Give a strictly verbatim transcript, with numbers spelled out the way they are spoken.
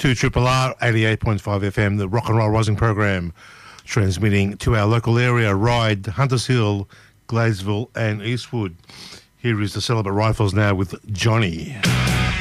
to Triple R eighty-eight point five F M, the Rock and Roll Rising program, transmitting to our local area, Ryde, Hunters Hill, Gladesville and Eastwood. Here is the Celibate Rifles now with Johnny.